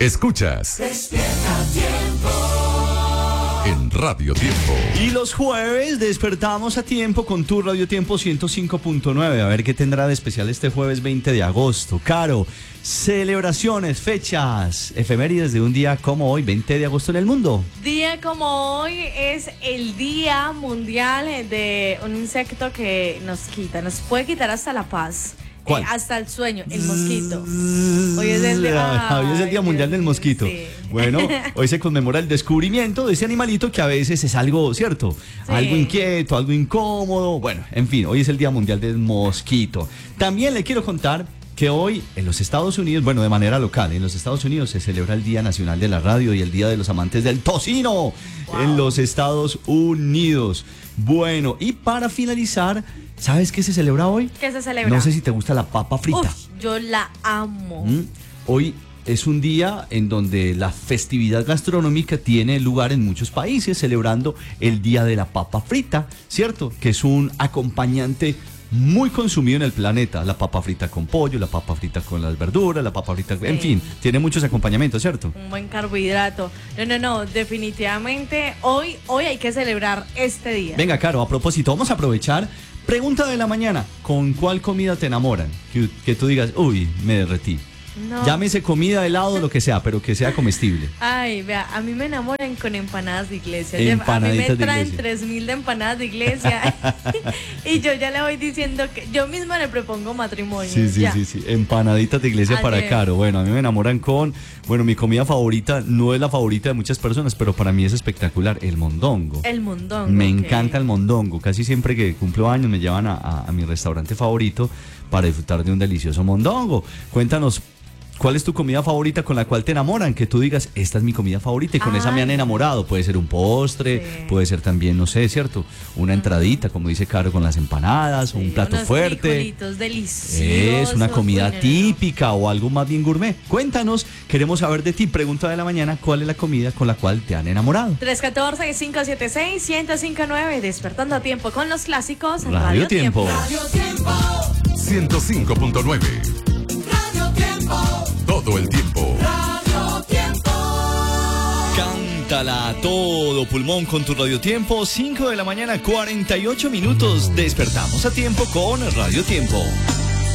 Escuchas Despierta Tiempo en Radio Tiempo. Y los jueves despertamos a tiempo con tu Radio Tiempo 105.9. A ver qué tendrá de especial este jueves 20 de agosto. Caro, celebraciones, fechas, efemérides de un día como hoy, 20 de agosto en el mundo. Día como hoy es el Día Mundial de un insecto que nos puede quitar hasta la paz. ¿Cuál? Hasta el sueño, el mosquito. Hoy es el día, hoy es el Día Mundial del Mosquito. Sí. Bueno, hoy se conmemora el descubrimiento de ese animalito que a veces es algo, ¿cierto? Sí. Algo inquieto, algo incómodo. Bueno, en fin, hoy es el Día Mundial del Mosquito. También le quiero contar que hoy en los Estados Unidos, bueno, de manera local, en los Estados Unidos se celebra el Día Nacional de la Radio y el Día de los Amantes del Tocino. Wow. En los Estados Unidos. Bueno, y para finalizar, ¿sabes qué se celebra hoy? ¿Qué se celebra? No sé si te gusta la papa frita. Uf, yo la amo. Hoy es un día en donde la festividad gastronómica tiene lugar en muchos países, celebrando el Día de la Papa Frita, ¿cierto? Que es un acompañante muy consumido en el planeta. La papa frita con pollo, la papa frita con las verduras, la papa frita... Sí. En fin, tiene muchos acompañamientos, ¿cierto? Un buen carbohidrato. No, definitivamente hoy hay que celebrar este día. Venga, Caro, a propósito, vamos a aprovechar. Pregunta de la mañana, ¿con cuál comida te enamoran? Que tú digas, uy, me derretí. No. Llámese comida, helado, lo que sea, pero que sea comestible. Ay, vea, a mí me enamoran con empanadas de iglesia. Empanaditas a mí me traen de 3.000 de empanadas de iglesia. Y yo ya le voy diciendo que yo misma le propongo matrimonio. Sí. Empanaditas de iglesia Así para es. Caro. Bueno, a mí me enamoran con... Bueno, mi comida favorita no es la favorita de muchas personas, pero para mí es espectacular, el mondongo. El mondongo. Me encanta el mondongo. Casi siempre que cumplo años me llevan a mi restaurante favorito para disfrutar de un delicioso mondongo. Cuéntanos, ¿cuál es tu comida favorita con la cual te enamoran? Que tú digas, esta es mi comida favorita y con esa me han enamorado. Puede ser un postre, sí. Puede ser también, no sé, ¿cierto? Una entradita, como dice Caro, con las empanadas, sí, un plato fuerte. Frijolitos deliciosos. Es una comida típica o algo más bien gourmet. Cuéntanos, queremos saber de ti. Pregunta de la mañana, ¿cuál es la comida con la cual te han enamorado? 314-576-1059, despertando a tiempo con los clásicos. Radio Tiempo. Radio Tiempo 105.9. Todo el tiempo. Radio Tiempo. Cántala a todo pulmón con tu Radio Tiempo. 5 de la mañana, 48 minutos. Despertamos a tiempo con Radio Tiempo.